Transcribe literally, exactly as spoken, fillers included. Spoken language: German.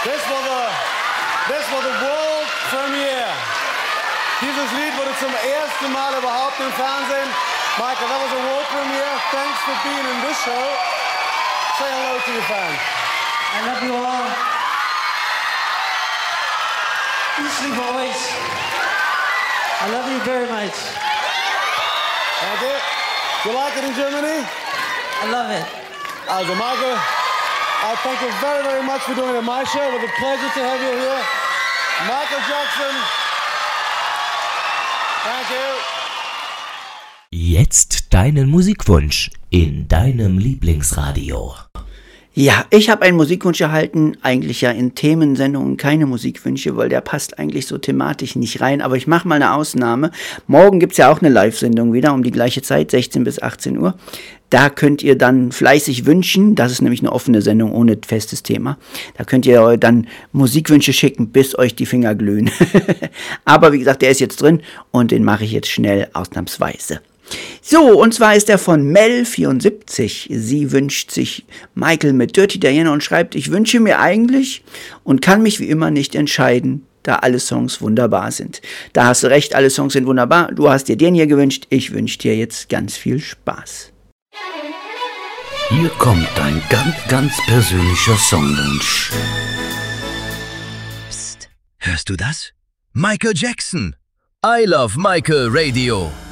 Das war der, das war der World Premiere. Dieses Lied wurde zum ersten Mal überhaupt im Fernsehen. Michael, that was a world premiere. Thanks for being in this show. Say hello to your fans. I love you all. Easy boys. I love you very much. Thank you. You like it in Germany? I love it. Also, Michael, I thank you very, very much for doing it on my show. It was a pleasure to have you here. Michael Jackson. Thank you. Jetzt deinen Musikwunsch in deinem Lieblingsradio. Ja, ich habe einen Musikwunsch erhalten, eigentlich ja in Themensendungen keine Musikwünsche, weil der passt eigentlich so thematisch nicht rein, aber ich mache mal eine Ausnahme. Morgen gibt es ja auch eine Live-Sendung wieder um die gleiche Zeit, sechzehn bis achtzehn Uhr. Da könnt ihr dann fleißig wünschen, das ist nämlich eine offene Sendung ohne festes Thema. Da könnt ihr dann Musikwünsche schicken, bis euch die Finger glühen. Aber wie gesagt, der ist jetzt drin und den mache ich jetzt schnell ausnahmsweise. So, und zwar ist er von Mel vierundsiebzig. Sie wünscht sich Michael mit Dirty Diana und schreibt, ich wünsche mir eigentlich und kann mich wie immer nicht entscheiden, da alle Songs wunderbar sind. Da hast du recht, alle Songs sind wunderbar. Du hast dir den hier gewünscht, ich wünsche dir jetzt ganz viel Spaß. Hier kommt dein ganz, ganz persönlicher Songwunsch. Psst, hörst du das? Michael Jackson. I Love Michael Radio.